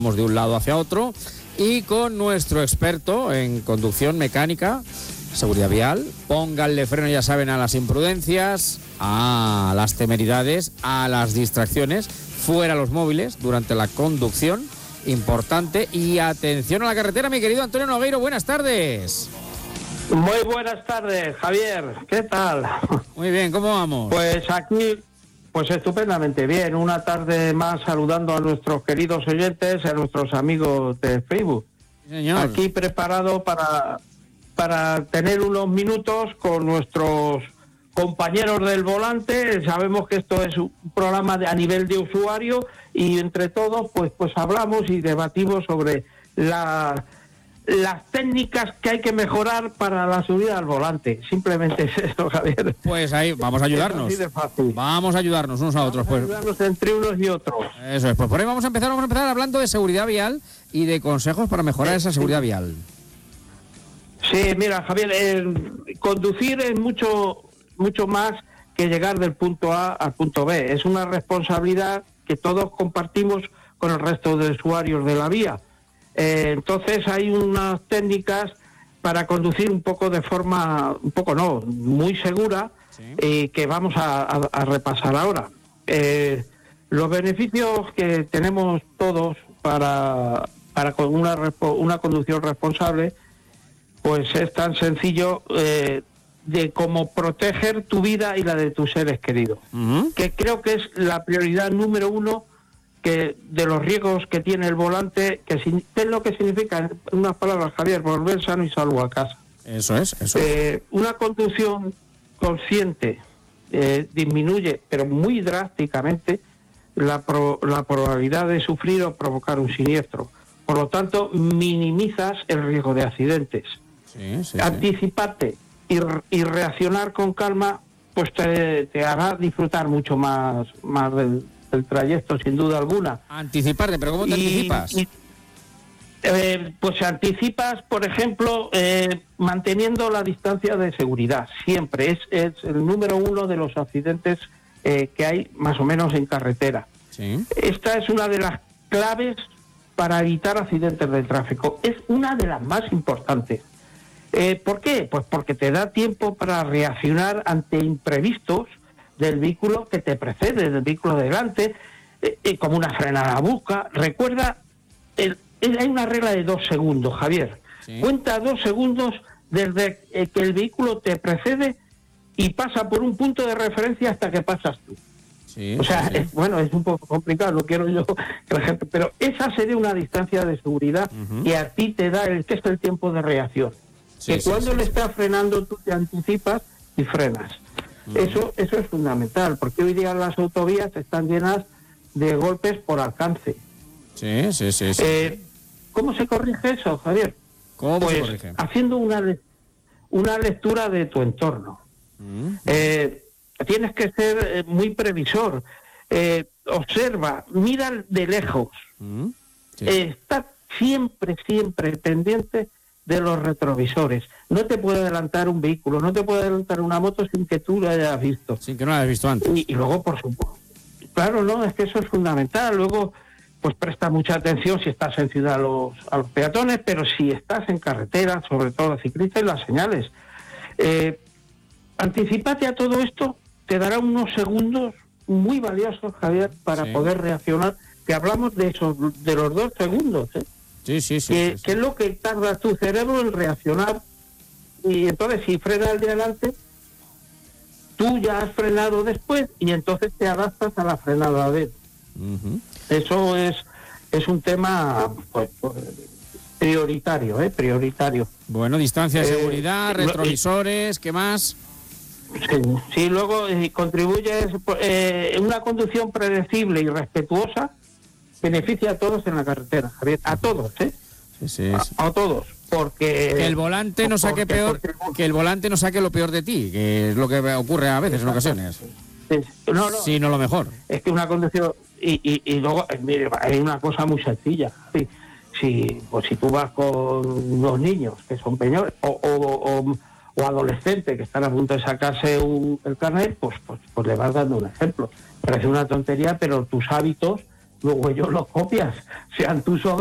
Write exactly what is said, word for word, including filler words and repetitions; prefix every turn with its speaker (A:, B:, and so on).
A: de un lado hacia otro y con nuestro experto en conducción mecánica, seguridad vial. Pónganle freno, ya saben, a las imprudencias, a las temeridades, a las distracciones, fuera los móviles durante la conducción, importante, y atención a la carretera, mi querido Antonio Nogueiro, buenas tardes.
B: Muy buenas tardes, Javier, ¿qué tal?
A: Muy bien, ¿cómo vamos?
B: Pues aquí, pues estupendamente bien, una tarde más saludando a nuestros queridos oyentes, a nuestros amigos de Facebook.
A: Señor.
B: Aquí preparado para, para tener unos minutos con nuestros compañeros del volante. Sabemos que esto es un programa de, a nivel de usuario, y entre todos pues, pues hablamos y debatimos sobre la... las técnicas que hay que mejorar para la subida al volante. Simplemente es eso, Javier.
A: Pues ahí, vamos a ayudarnos.
B: Es así de fácil.
A: Vamos a ayudarnos unos a otros.
B: Vamos
A: pues.
B: a ayudarnos entre unos y otros.
A: Eso es. Pues por ahí vamos a empezar, vamos a empezar hablando de seguridad vial y de consejos para mejorar esa seguridad vial.
B: Sí, mira, Javier, eh, conducir es mucho, mucho más que llegar del punto A al punto B. Es una responsabilidad que todos compartimos con el resto de usuarios de la vía. Eh, entonces hay unas técnicas para conducir un poco de forma, un poco no, muy segura, sí. eh, que vamos a, a, a repasar ahora. Eh, los beneficios que tenemos todos para, para con una, una conducción responsable, pues es tan sencillo eh, de cómo proteger tu vida y la de tus seres queridos, uh-huh. que creo que es la prioridad número uno que de los riesgos que tiene el volante, que ¿qué es lo que significa? En unas palabras, Javier, volver sano y salvo a casa.
A: Eso es, eso es.
B: Eh, una conducción consciente eh, disminuye, pero muy drásticamente, la, pro, la probabilidad de sufrir o provocar un siniestro. Por lo tanto, minimizas el riesgo de accidentes.
A: Sí, sí,
B: Anticiparte sí. y, y reaccionar con calma, pues te, te hará disfrutar mucho más, más del el trayecto, sin duda alguna.
A: Anticiparte, pero ¿cómo te y, anticipas?
B: Y, eh, pues anticipas, por ejemplo, eh, manteniendo la distancia de seguridad, siempre. Es, es el número uno de los accidentes eh, que hay más o menos en carretera.
A: ¿Sí?
B: Esta es una de las claves para evitar accidentes de tráfico. Es una de las más importantes. Eh, ¿Por qué? Pues porque te da tiempo para reaccionar ante imprevistos del vehículo que te precede, del vehículo de delante, eh, eh, como una frenada brusca. Recuerda, el, el, hay una regla de dos segundos, Javier. ¿Sí? Cuenta dos segundos desde eh, que el vehículo te precede y pasa por un punto de referencia hasta que pasas tú.
A: Sí,
B: o sea,
A: sí, sí.
B: Es, bueno, es un poco complicado, no quiero yo que la gente... Pero esa sería una distancia de seguridad uh-huh. que a ti te da el que es el tiempo de reacción. Sí, que sí, cuando sí, le sí. estás frenando tú te anticipas y frenas. Eso eso es fundamental, porque hoy día las autovías están llenas de golpes por alcance.
A: Sí, sí, sí. sí.
B: Eh, ¿Cómo se corrige eso, Javier?
A: ¿Cómo
B: pues,
A: se corrige?
B: Haciendo una, una lectura de tu entorno. Mm. Eh, tienes que ser eh, muy previsor. Eh, observa, mira de lejos. Mm. Sí. Eh, está siempre, siempre pendiente de los retrovisores. No te puede adelantar un vehículo, no te puede adelantar una moto sin que tú lo hayas visto.
A: Sin que no lo hayas visto antes.
B: Y, y luego, por supuesto, claro, no, es que eso es fundamental. Luego, pues presta mucha atención si estás en ciudad a los, a los peatones, pero si estás en carretera, sobre todo los ciclistas y las señales. Eh, anticipate a todo esto, te dará unos segundos muy valiosos, Javier, para sí. poder reaccionar, que hablamos de esos, de los dos segundos, ¿eh?
A: Sí, sí, sí.
B: Que,
A: sí, sí.
B: que es lo que tarda tu cerebro en reaccionar. Y entonces, si frena el de adelante, tú ya has frenado después y entonces te adaptas a la frenada de él. Uh-huh. Eso es es un tema pues, pues, prioritario, ¿eh? Prioritario.
A: Bueno, distancia de eh, seguridad, retrovisores, ¿qué más?
B: Sí, sí luego eh, contribuyes eh, una conducción predecible y respetuosa. Beneficia a todos en la carretera, Javier, a todos, ¿eh?
A: Sí, sí, sí.
B: A, a todos, porque...
A: Que el volante no saque porque, peor, porque... que el volante no saque lo peor de ti, que es lo que ocurre a veces, en ocasiones.
B: Sí, no, no.
A: Sí, no lo mejor.
B: Es que una conducción... Y, y, y luego, mire, hay una cosa muy sencilla. Sí, si, pues si tú vas con unos niños que son peñores, o, o, o, o adolescentes que están a punto de sacarse un, el carnet, pues, pues, pues le vas dando un ejemplo. Parece una tontería, pero tus hábitos luego ellos los copias, sean tus